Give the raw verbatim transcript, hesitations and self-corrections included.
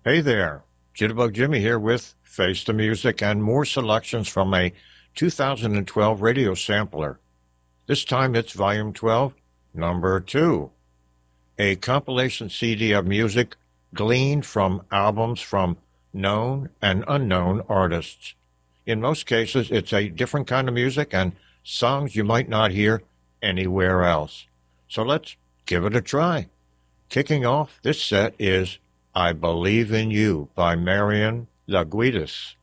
Hey there, Jitterbug Jimmy here with Face the Music and more selections from a two thousand twelve radio sampler. This time it's Volume twelve, Number two, a compilation C D of music gleaned from albums from known and unknown artists. In most cases, it's a different kind of music and songs you might not hear anywhere else. So let's give it a try. Kicking off this set is I Believe in You by Marian Laguitas.